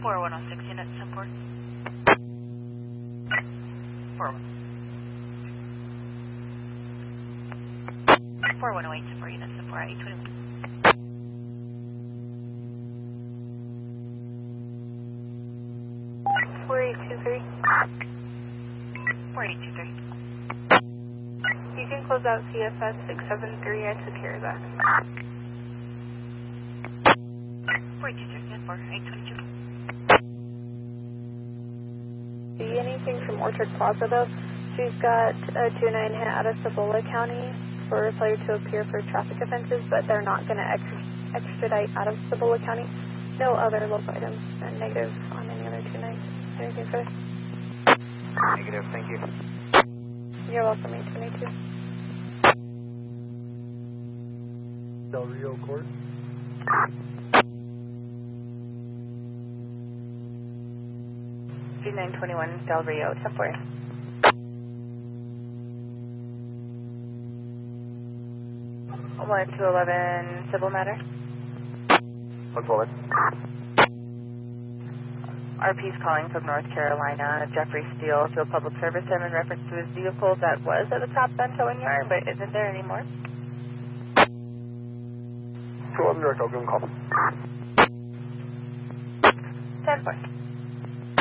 4106 unit support. 4108 support unit support 821. 4823. 4823. You can close out CFS 673. I took care of that. 4823 for 822. See anything from Orchard Plaza though? She's got a 2-9 hit out of Cibola County for failure to appear for traffic offenses, but they're not going to extradite out of Cibola County. No other local items. And negative on any other 2-9. Anything further? Negative, thank you. You're welcome, 822. Del Rio Court. G921 Del Rio, 10-4. One 211 civil matter. One forward. RP's calling from North Carolina. Jeffrey Steele to a public service him in reference to his vehicle that was at the Top Bend towing yard, but isn't there anymore. 211 direct, I'll give him a call. 10-4.